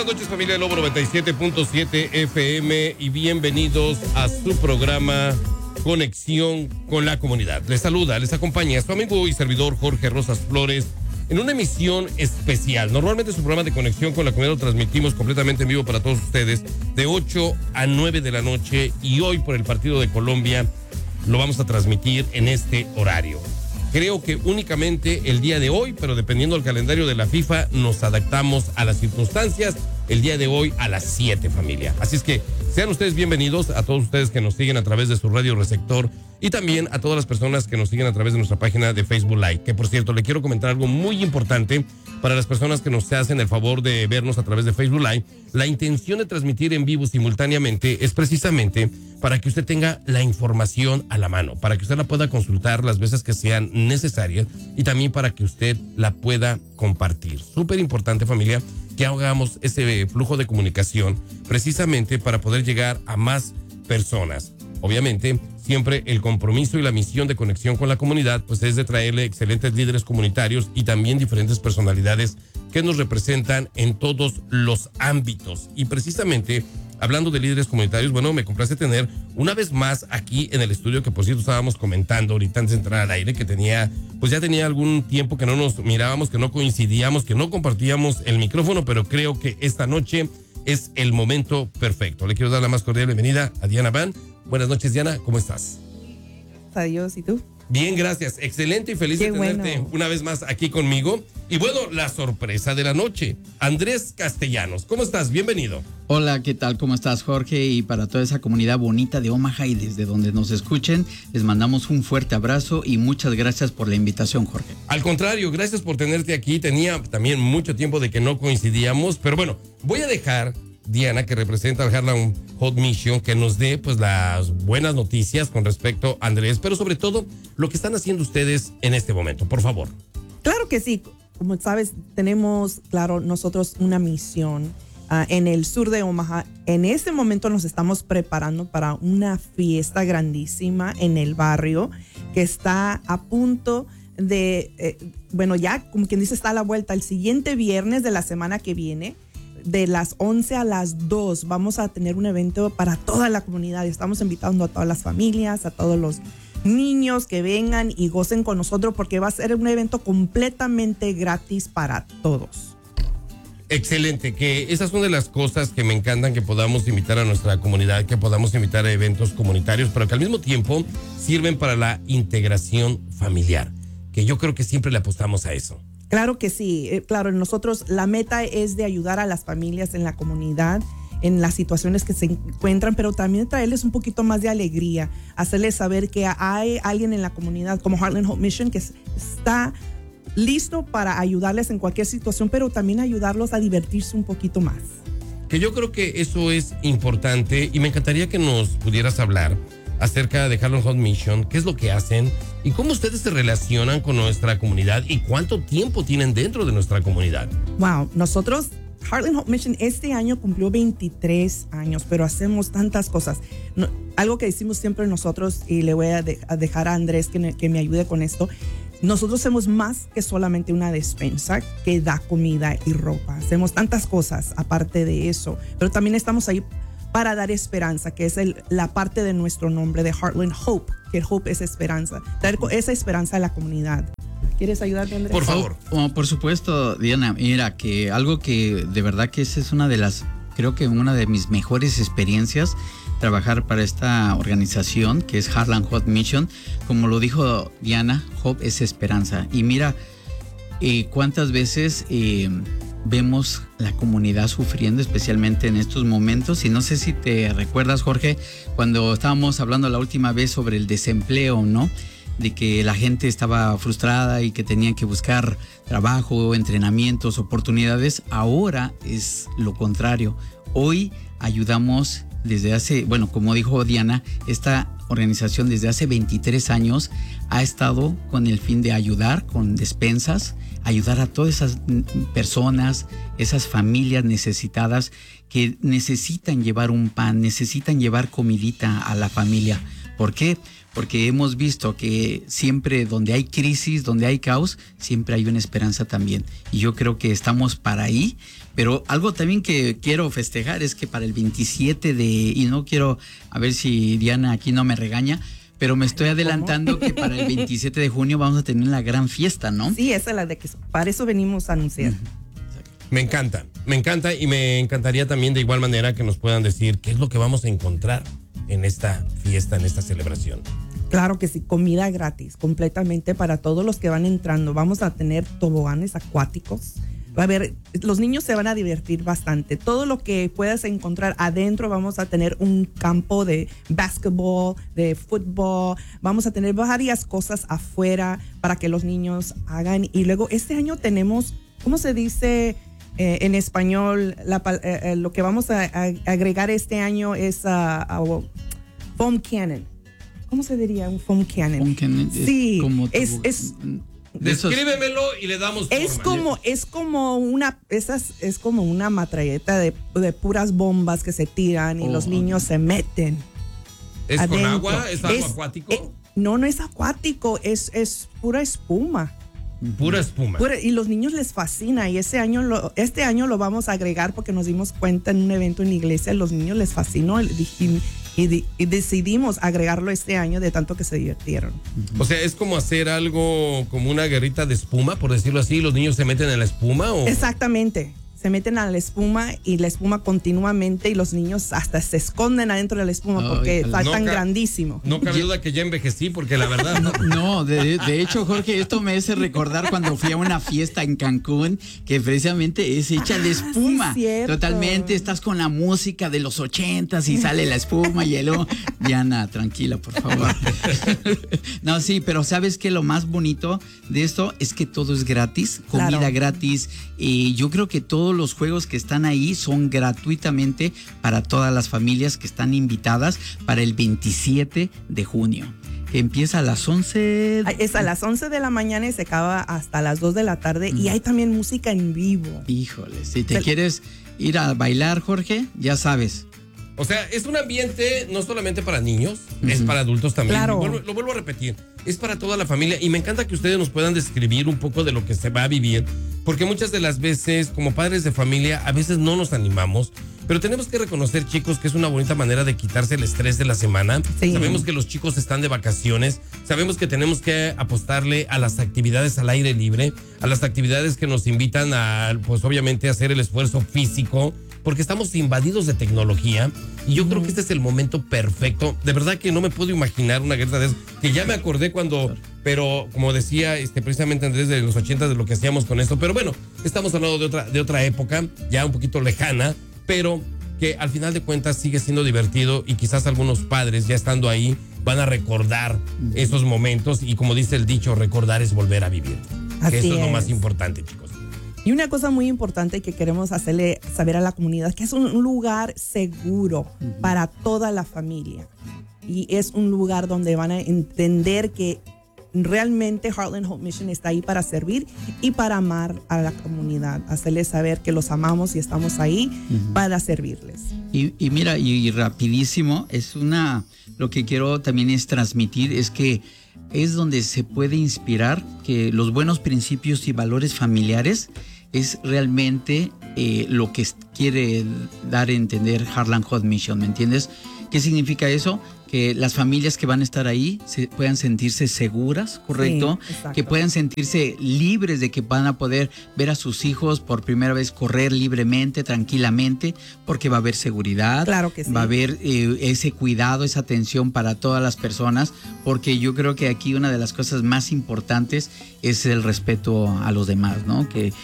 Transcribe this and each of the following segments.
noches, familia Lobo 97.7 FM y bienvenidos a su programa Conexión con la Comunidad. Les saluda, les acompaña su amigo y servidor Jorge Rosas Flores en una emisión especial. Normalmente su programa de Conexión con la Comunidad lo transmitimos completamente en vivo para todos ustedes de 8 a 9 de la noche y hoy por el partido de Colombia lo vamos a transmitir en este horario. Creo que únicamente el día de hoy, pero dependiendo del calendario de la FIFA, nos adaptamos a las circunstancias. El día de hoy a las 7, familia. Así es que sean ustedes bienvenidos a todos ustedes que nos siguen a través de su radio receptor y también a todas las personas que nos siguen a través de nuestra página de Facebook Live. Que por cierto, le quiero comentar algo muy importante para las personas que nos hacen el favor de vernos a través de Facebook Live. La intención de transmitir en vivo simultáneamente es precisamente para que usted tenga la información a la mano, para que usted la pueda consultar las veces que sean necesarias y también para que usted la pueda compartir. Súper importante, familia, que hagamos ese flujo de comunicación precisamente para poder llegar a más personas. Obviamente, siempre el compromiso y la misión de Conexión con la Comunidad pues es de traerle excelentes líderes comunitarios y también diferentes personalidades que nos representan en todos los ámbitos. Y precisamente, hablando de líderes comunitarios, bueno, me complace tener una vez más aquí en el estudio, que por cierto estábamos comentando ahorita antes de entrar al aire, que ya tenía algún tiempo que no nos mirábamos, que no coincidíamos, que no compartíamos el micrófono, pero creo que esta noche es el momento perfecto. Le quiero dar la más cordial bienvenida a Diana Van. Buenas noches, Diana, ¿cómo estás? Adiós, ¿y tú? Bien, gracias. Excelente y feliz de tenerte una vez más aquí conmigo. Y bueno, la sorpresa de la noche, Andrés Castellanos. ¿Cómo estás? Bienvenido. Hola, ¿qué tal? ¿Cómo estás, Jorge? Y para toda esa comunidad bonita de Omaha y desde donde nos escuchen, les mandamos un fuerte abrazo y muchas gracias por la invitación, Jorge. Al contrario, gracias por tenerte aquí. Tenía también mucho tiempo de que no coincidíamos, pero bueno, voy a dejar Diana, que representa al Harlem Hot Mission, que nos dé pues las buenas noticias con respecto a Andrés, pero sobre todo lo que están haciendo ustedes en este momento, por favor. Claro que sí. Como sabes, tenemos, claro, nosotros una misión en el sur de Omaha. En este momento nos estamos preparando para una fiesta grandísima en el barrio que está a punto de, ya como quien dice, está a la vuelta. El siguiente viernes de la semana que viene, de las 11 a las 2, vamos a tener un evento para toda la comunidad. Estamos invitando a todas las familias, a todos los niños que vengan y gocen con nosotros, porque va a ser un evento completamente gratis para todos. Excelente, que esas son de las cosas que me encantan, que podamos invitar a nuestra comunidad, que podamos invitar a eventos comunitarios, pero que al mismo tiempo sirven para la integración familiar, que yo creo que siempre le apostamos a eso. Claro que sí, claro, nosotros la meta es de ayudar a las familias en la comunidad, en las situaciones que se encuentran, pero también traerles un poquito más de alegría, hacerles saber que hay alguien en la comunidad como Heartland Hope Mission que está listo para ayudarles en cualquier situación, pero también ayudarlos a divertirse un poquito más. Que yo creo que eso es importante y me encantaría que nos pudieras hablar acerca de Heartland Hot Mission, qué es lo que hacen y cómo ustedes se relacionan con nuestra comunidad y cuánto tiempo tienen dentro de nuestra comunidad. Wow, nosotros, Heartland Hope Mission, este año cumplió 23 años, pero hacemos tantas cosas. Algo que decimos siempre nosotros, y le voy a dejar a Andrés que me ayude con esto, nosotros hacemos más que solamente una despensa que da comida y ropa. Hacemos tantas cosas aparte de eso, pero también estamos ahí para dar esperanza, que es la parte de nuestro nombre de Heartland Hope, que el Hope es esperanza, dar esa esperanza a la comunidad. ¿Quieres ayudarme, Andrés? Por favor. Por supuesto, Diana. Mira, que algo que de verdad que esa es creo que una de mis mejores experiencias, trabajar para esta organización que es Heartland Hot Mission. Como lo dijo Diana, Hope es esperanza. Y mira, cuántas veces vemos la comunidad sufriendo, especialmente en estos momentos. Y no sé si te recuerdas, Jorge, cuando estábamos hablando la última vez sobre el desempleo, ¿no? De que la gente estaba frustrada y que tenían que buscar trabajo, entrenamientos, oportunidades. Ahora es lo contrario. Hoy ayudamos desde hace, como dijo Diana, esta organización desde hace 23 años ha estado con el fin de ayudar con despensas, ayudar a todas esas personas, esas familias necesitadas que necesitan llevar un pan, necesitan llevar comidita a la familia. ¿Por qué? Porque hemos visto que siempre donde hay crisis, donde hay caos, siempre hay una esperanza también. Y yo creo que estamos para ahí. Pero algo también que quiero festejar es que para el 27 y no quiero, a ver si Diana aquí no me regaña, pero me estoy adelantando que para el 27 de junio vamos a tener la gran fiesta, ¿no? Sí, esa es la de que para eso venimos a anunciar. Me encanta y me encantaría también de igual manera que nos puedan decir qué es lo que vamos a encontrar en esta fiesta, en esta celebración. Claro que sí, comida gratis, completamente para todos los que van entrando. Vamos a tener toboganes acuáticos. Va a haber, los niños se van a divertir bastante. Todo lo que puedas encontrar adentro, vamos a tener un campo de básquetbol, de fútbol. Vamos a tener varias cosas afuera para que los niños hagan. Y luego este año tenemos, ¿cómo se dice en español? Lo que vamos a agregar este año es foam cannon. ¿Cómo se diría un foam cannon? Foam cannon sí, es descríbemelo y le damos forma. Es como una matralleta de puras bombas que se tiran y los niños se meten. ¿Es adentro. con agua? ¿Es algo acuático? No es acuático, es pura espuma. Pura espuma. Y los niños les fascina y este año lo vamos a agregar porque nos dimos cuenta en un evento en la iglesia, los niños les fascinó y decidimos agregarlo este año de tanto que se divirtieron. O sea, es como hacer algo como una guerrita de espuma, por decirlo así, los niños se meten en la espuma ¿o? Exactamente. Se meten a la espuma y la espuma continuamente y los niños hasta se esconden adentro de la espuma porque está tan grandísimo. No cabe duda que ya envejecí porque la verdad... No, de hecho, Jorge, esto me hace recordar cuando fui a una fiesta en Cancún que precisamente es hecha de espuma. Sí, totalmente, estás con la música de los 80s y sale la espuma y luego... Diana, tranquila, por favor. No, sí, pero ¿sabes qué? Lo más bonito de esto es que todo es gratis, comida gratis. Y yo creo que todos los juegos que están ahí son gratuitamente para todas las familias que están invitadas para el 27 de junio. Que empieza a las 11. Es a las 11 de la mañana y se acaba hasta las 2 de la tarde. Y hay también música en vivo. Híjole, si te quieres ir a bailar, Jorge, ya sabes. O sea, es un ambiente no solamente para niños, es para adultos también. Claro. Lo vuelvo a repetir, es para toda la familia y me encanta que ustedes nos puedan describir un poco de lo que se va a vivir, porque muchas de las veces, como padres de familia, a veces no nos animamos, pero tenemos que reconocer, chicos, que es una bonita manera de quitarse el estrés de la semana. Sí. Sabemos que los chicos están de vacaciones, sabemos que tenemos que apostarle a las actividades al aire libre, a las actividades que nos invitan a, pues obviamente, hacer el esfuerzo físico, porque estamos invadidos de tecnología y yo creo que este es el momento perfecto. De verdad que no me puedo imaginar una guerra de eso, que ya me acordé cuando, pero como decía precisamente Andrés, de los 80 de lo que hacíamos con esto, pero bueno, estamos hablando de otra época, ya un poquito lejana, pero que al final de cuentas sigue siendo divertido y quizás algunos padres ya estando ahí van a recordar esos momentos y como dice el dicho, recordar es volver a vivir. Así eso es lo más importante, chicos. Y una cosa muy importante que queremos hacerle saber a la comunidad, que es un lugar seguro para toda la familia. Y es un lugar donde van a entender que realmente Heartland Hope Mission está ahí para servir y para amar a la comunidad. Hacerles saber que los amamos y estamos ahí para servirles. Y mira, y rapidísimo, lo que quiero también es transmitir, es que es donde se puede inspirar que los buenos principios y valores familiares es realmente lo que quiere dar a entender Heartland Hope Mission, ¿me entiendes? ¿Qué significa eso? Que las familias que van a estar ahí puedan sentirse seguras, ¿correcto? Sí, que puedan sentirse libres de que van a poder ver a sus hijos por primera vez correr libremente, tranquilamente, porque va a haber seguridad. Claro que sí. Va a haber ese cuidado, esa atención para todas las personas, porque yo creo que aquí una de las cosas más importantes es el respeto a los demás, ¿no?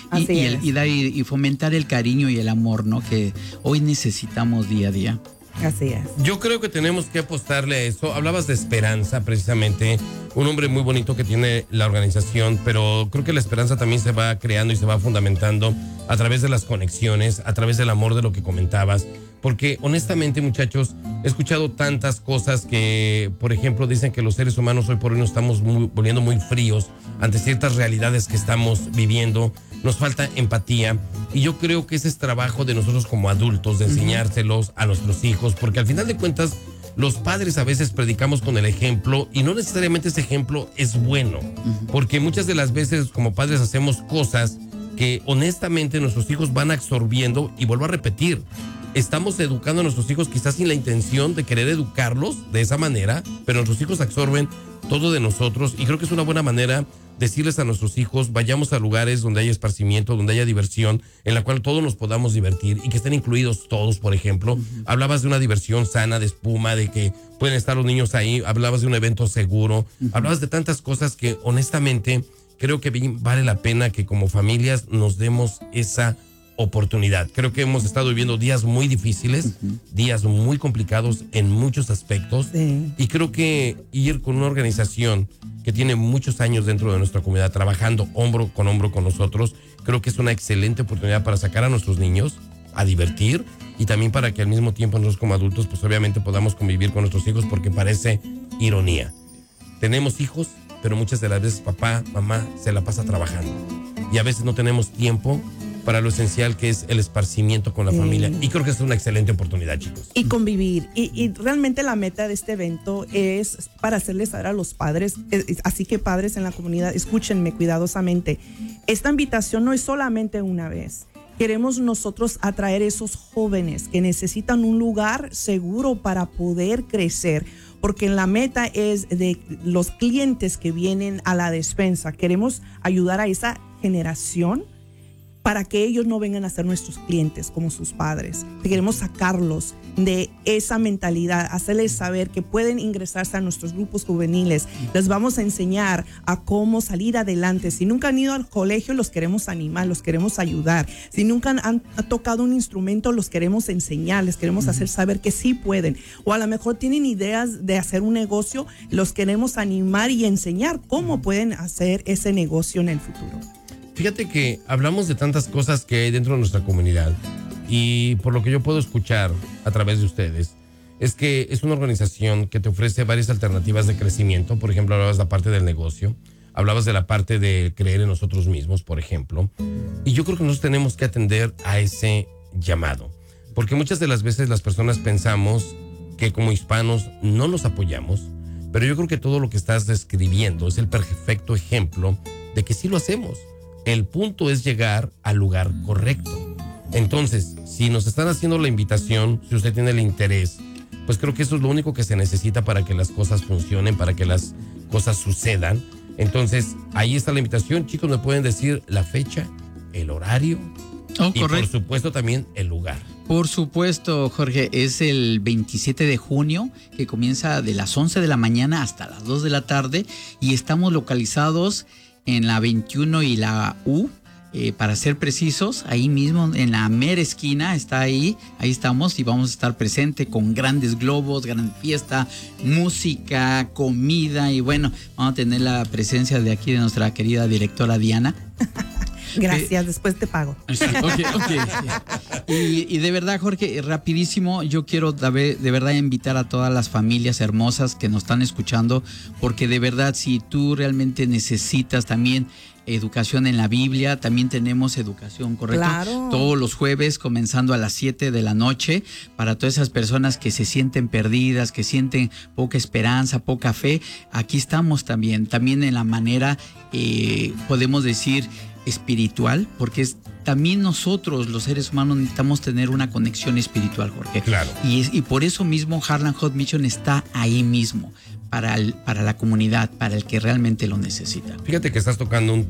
Y fomentar el cariño y el amor, ¿no? Que hoy necesitamos día a día. Así es. Yo creo que tenemos que apostarle a eso. Hablabas de esperanza, precisamente, un nombre muy bonito que tiene la organización, pero creo que la esperanza también se va creando y se va fundamentando a través de las conexiones, a través del amor de lo que comentabas. Porque honestamente, muchachos, he escuchado tantas cosas que, por ejemplo, dicen que los seres humanos hoy por hoy nos estamos volviendo muy fríos ante ciertas realidades que estamos viviendo. Nos falta empatía y yo creo que ese es trabajo de nosotros como adultos, de enseñárselos a nuestros hijos, porque al final de cuentas Los padres a veces predicamos con el ejemplo y no necesariamente ese ejemplo es bueno, porque muchas de las veces como padres hacemos cosas que honestamente nuestros hijos van absorbiendo, y vuelvo a repetir, estamos educando a nuestros hijos quizás sin la intención de querer educarlos de esa manera, pero nuestros hijos absorben todo de nosotros, y creo que es una buena manera decirles a nuestros hijos, vayamos a lugares donde haya esparcimiento, donde haya diversión, en la cual todos nos podamos divertir y que estén incluidos todos, por ejemplo. Hablabas de una diversión sana, de espuma, de que pueden estar los niños ahí, hablabas de un evento seguro, hablabas de tantas cosas que honestamente creo que vale la pena que como familias nos demos esa oportunidad. Creo que hemos estado viviendo días muy difíciles, días muy complicados en muchos aspectos, y creo que ir con una organización que tiene muchos años dentro de nuestra comunidad, trabajando hombro con nosotros, creo que es una excelente oportunidad para sacar a nuestros niños a divertir, y también para que al mismo tiempo nosotros como adultos pues obviamente podamos convivir con nuestros hijos, porque parece ironía. Tenemos hijos, pero muchas de las veces papá, mamá se la pasa trabajando, y a veces no tenemos tiempo para lo esencial que es el esparcimiento con la familia. Y creo que es una excelente oportunidad, chicos. Y convivir. Y realmente la meta de este evento es para hacerles saber a los padres. Así que padres en la comunidad, escúchenme cuidadosamente. Esta invitación no es solamente una vez. Queremos nosotros atraer esos jóvenes que necesitan un lugar seguro para poder crecer. Porque la meta es de los clientes que vienen a la despensa. Queremos ayudar a esa generación para que ellos no vengan a ser nuestros clientes como sus padres. Queremos sacarlos de esa mentalidad, hacerles saber que pueden ingresarse a nuestros grupos juveniles. Les vamos a enseñar a cómo salir adelante. Si nunca han ido al colegio, los queremos animar, los queremos ayudar. Si nunca han tocado un instrumento, los queremos enseñar, les queremos hacer saber que sí pueden. O a lo mejor tienen ideas de hacer un negocio, los queremos animar y enseñar cómo pueden hacer ese negocio en el futuro. Fíjate que hablamos de tantas cosas que hay dentro de nuestra comunidad, y por lo que yo puedo escuchar a través de ustedes, es que es una organización que te ofrece varias alternativas de crecimiento. Por ejemplo, hablabas de la parte del negocio, hablabas de la parte de creer en nosotros mismos, por ejemplo, y yo creo que nosotros tenemos que atender a ese llamado, porque muchas de las veces las personas pensamos que como hispanos no nos apoyamos, pero yo creo que todo lo que estás describiendo es el perfecto ejemplo de que sí lo hacemos. El punto es llegar al lugar correcto. Entonces, si nos están haciendo la invitación, si usted tiene el interés, pues creo que eso es lo único que se necesita para que las cosas funcionen, para que las cosas sucedan. Entonces, ahí está la invitación. Chicos, me pueden decir la fecha, el horario y correcto, por supuesto también el lugar. Por supuesto, Jorge, es el 27 de junio, que comienza de las 11 de la mañana hasta las 2 de la tarde, y estamos localizados en la 21 y la U, para ser precisos, ahí mismo en la mera esquina está ahí estamos, y vamos a estar presente con grandes globos, gran fiesta, música, comida, y bueno, vamos a tener la presencia de aquí de nuestra querida directora Diana. Gracias, después te pago. Okay. Y de verdad, Jorge, rapidísimo, yo quiero de verdad invitar a todas las familias hermosas que nos están escuchando, porque de verdad, si tú realmente necesitas también educación en la Biblia, también tenemos educación, ¿correcto? Claro. Todos los jueves, comenzando a las 7 de la noche, para todas esas personas que se sienten perdidas, que sienten poca esperanza, poca fe. Aquí estamos también en la manera, podemos decir, espiritual, porque también nosotros, los seres humanos, necesitamos tener una conexión espiritual, Jorge. Claro. Y por eso mismo Heartland Hot Mission está ahí mismo, para la comunidad, para el que realmente lo necesita. Fíjate que estás tocando un